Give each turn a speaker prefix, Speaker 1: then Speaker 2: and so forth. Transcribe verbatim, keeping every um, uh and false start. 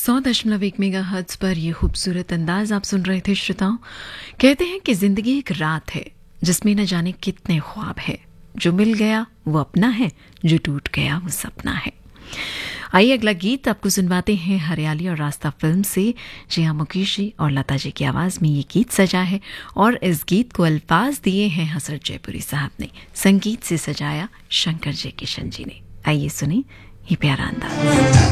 Speaker 1: सौ दशमलव एक मेगा हर्ट्ज पर यह खूबसूरत अंदाज आप सुन रहे थे श्रोताओं। कहते हैं कि जिंदगी एक रात है जिसमें न जाने कितने ख्वाब है। जो मिल गया वो अपना है, जो टूट गया वो सपना है। आइए अगला गीत आपको सुनवाते हैं हरियाली और रास्ता फिल्म से। जी हाँ, मुकेश जी और लता जी की आवाज में ये गीत सजा है और इस गीत को अल्फाज दिए हैं हसरत जयपुरी साहब ने, संगीत से सजाया शंकर जय किशन जी ने। आइए सुने ये प्यारा अंदाज।